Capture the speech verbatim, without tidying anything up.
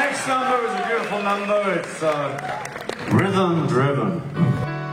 next number is a beautiful number. It's uh, rhythm driven.